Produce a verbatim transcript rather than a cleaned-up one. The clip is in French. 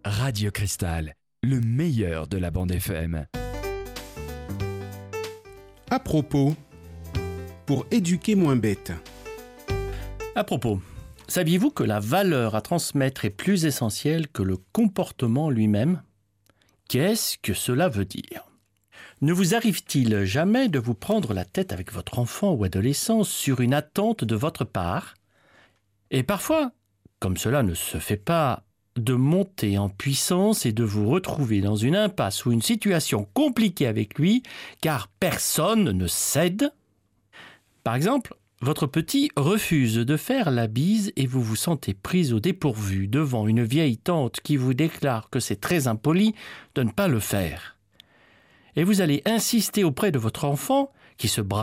Radio Cristal, le meilleur de la bande F M. À propos, pour éduquer moins bête. À propos, saviez-vous que la valeur à transmettre est plus essentielle que le comportement lui-même ? Qu'est-ce que cela veut dire ? Ne vous arrive-t-il jamais de vous prendre la tête avec votre enfant ou adolescent sur une attente de votre part ? Et parfois, comme cela ne se fait pas, de monter en puissance et de vous retrouver dans une impasse ou une situation compliquée avec lui, car personne ne cède ? Par exemple, votre petit refuse de faire la bise et vous vous sentez prise au dépourvu devant une vieille tante qui vous déclare que c'est très impoli de ne pas le faire. Et vous allez insister auprès de votre enfant qui se